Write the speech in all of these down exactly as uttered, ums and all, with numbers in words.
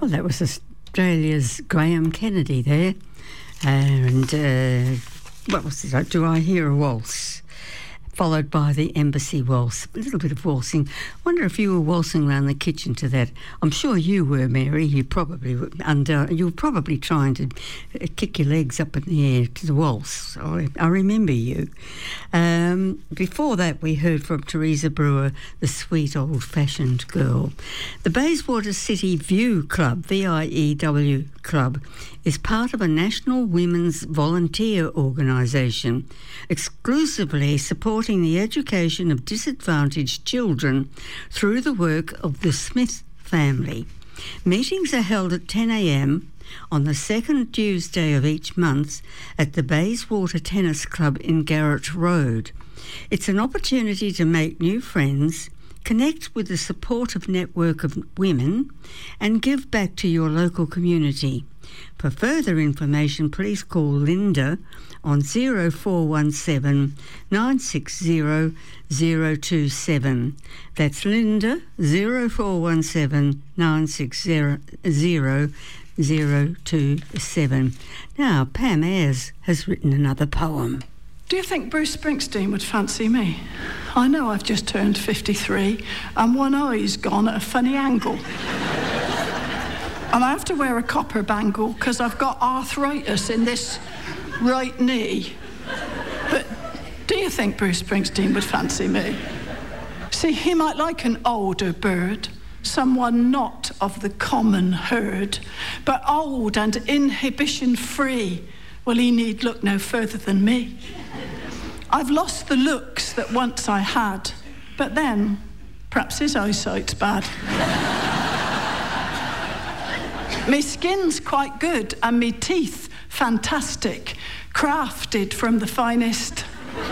Well, that was Australia's Graham Kennedy there. And uh, what was it? Do I Hear a Waltz? Followed by the Embassy Waltz. A little bit of waltzing. Wonder if you were waltzing around the kitchen to that. I'm sure you were, Mary. You probably were under. You were probably trying to kick your legs up in the air to the waltz. I, I remember you. Um, before that, we heard from Teresa Brewer, the sweet old-fashioned girl. The Bayswater City View Club, V I E W Club, is part of a national women's volunteer organisation exclusively supporting the education of disadvantaged children through the work of the Smith family. Meetings are held at ten a.m. on the second Tuesday of each month at the Bayswater Tennis Club in Garrett Road. It's an opportunity to make new friends, connect with the supportive network of women, and give back to your local community. For further information, please call Linda on zero four one seven, nine six zero, zero two seven. That's Linda, zero four one seven, nine six zero, zero two seven. Now, Pam Ayres has written another poem. Do you think Bruce Springsteen would fancy me? I know I've just turned fifty-three and one eye's gone at a funny angle. And I have to wear a copper bangle because I've got arthritis in this right knee. But do you think Bruce Springsteen would fancy me? See, he might like an older bird, someone not of the common herd, but old and inhibition-free. Well, he need look no further than me. I've lost the looks that once I had, but then perhaps his eyesight's bad. Me skin's quite good and me teeth fantastic, crafted from the finest.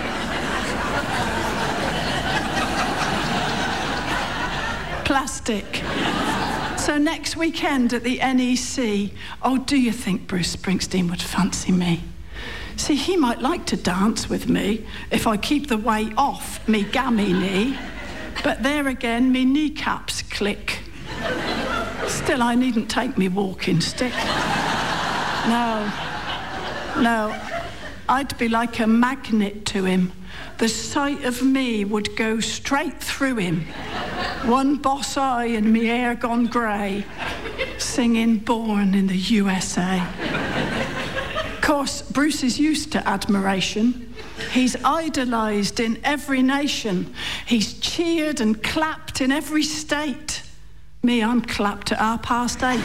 Plastic. So next weekend at the N E C, oh, do you think Bruce Springsteen would fancy me? See, he might like to dance with me if I keep the weight off me gammy knee, but there again, me kneecaps click. Still, I needn't take me walking stick. No, no, I'd be like a magnet to him. The sight of me would go straight through him. One boss eye and me hair gone grey, singing Born in the U S A. Of course, Bruce is used to admiration. He's idolised in every nation. He's cheered and clapped in every state. Me, I'm clapped at our past eight.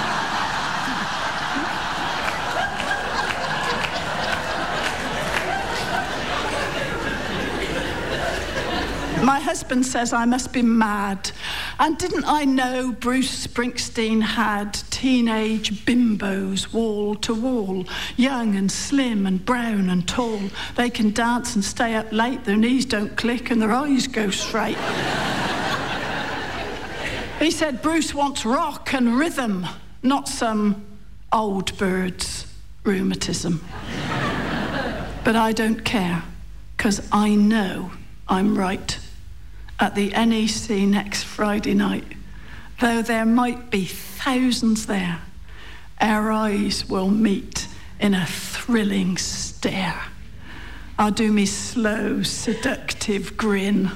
My husband says I must be mad. And didn't I know Bruce Springsteen had teenage bimbos wall to wall, young and slim and brown and tall. They can dance and stay up late, their knees don't click and their eyes go straight. He said Bruce wants rock and rhythm, not some old bird's rheumatism. But I don't care, because I know I'm right. At the N E C next Friday night, though there might be thousands there, our eyes will meet in a thrilling stare. I'll do me slow, seductive grin.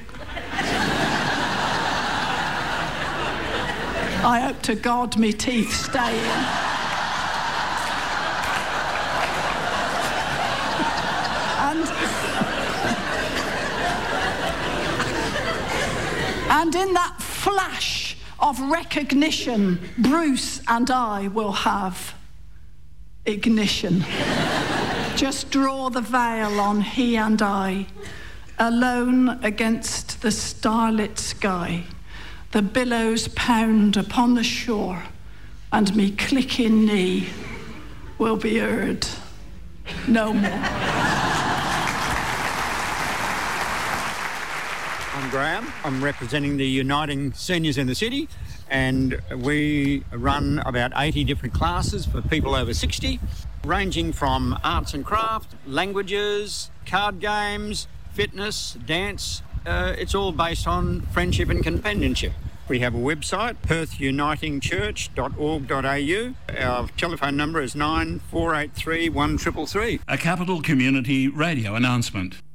I hope to God me teeth stay in. And, and in that flash of recognition, Bruce and I will have ignition. Just draw the veil on he and I, alone against the starlit sky. The billows pound upon the shore, and me clicking knee will be heard no more. I'm Graham. I'm representing the Uniting Seniors in the City, and we run about eighty different classes for people over sixty, ranging from arts and craft, languages, card games, fitness, dance. Uh, it's all based on friendship and companionship. We have a website, perth uniting church dot org dot a u. Our telephone number is nine four eight three one three three. A Capital Community Radio announcement.